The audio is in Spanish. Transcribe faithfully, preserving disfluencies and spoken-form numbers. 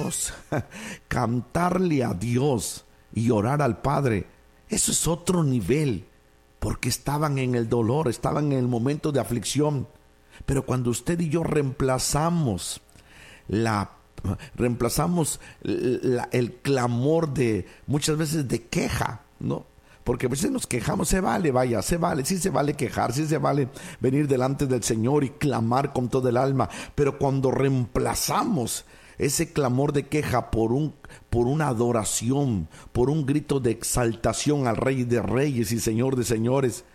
Dios, cantarle a Dios y orar al Padre, eso es otro nivel, porque estaban en el dolor, estaban en el momento de aflicción. Pero cuando usted y yo reemplazamos la reemplazamos la, el clamor de muchas veces de queja, ¿no? Porque a veces nos quejamos, se vale, vaya, se vale, sí se vale quejar, sí se vale venir delante del Señor y clamar con todo el alma, pero cuando reemplazamos ese clamor de queja por un por una adoración, por un grito de exaltación al Rey de Reyes y Señor de Señores,